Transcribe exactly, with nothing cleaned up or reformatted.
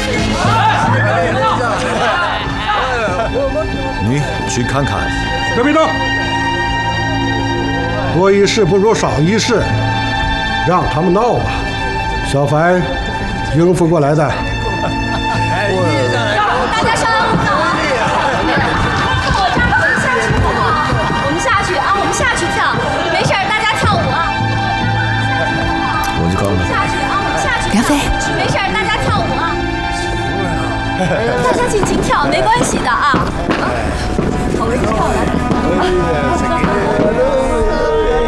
你去看看。 这边动。多一事不如少一事，让他们闹吧。小凡应付过来的。 大家稍安勿躁啊！我这样子下去好不好？我们下去啊，我们下去跳，没事，大家跳舞啊。 我就告诉你， 下去啊，我们下去。 梁飞， 没事，大家跳舞啊。大家尽情跳，没关系的啊。好，我跳来。